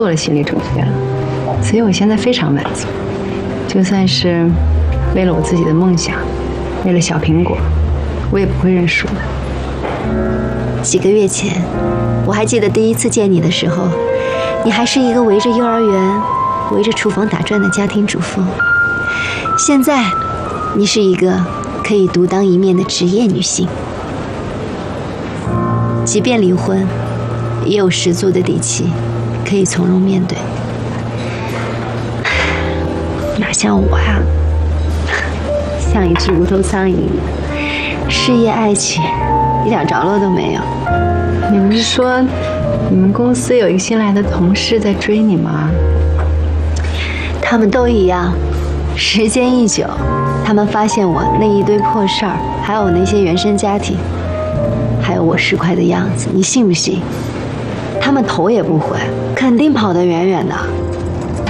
做了心理准备了，所以我现在非常满足。就算是为了我自己的梦想，为了小苹果，我也不会认输的。 几个月前，我还记得第一次见你的时候，你还是一个围着幼儿园、围着厨房打转的家庭主妇。现在，你是一个可以独当一面的职业女性。即便离婚，也有十足的底气，可以从容面对。哪像我呀，像一只无头苍蝇，事业爱情一点着落都没有。 你不是说你们公司有一个新来的同事在追你吗？ 他们都一样，时间一久，他们发现我那一堆破事儿，还有那些原生家庭，还有我市侩的样子，你信不信？他们头也不回，肯定跑得远远的。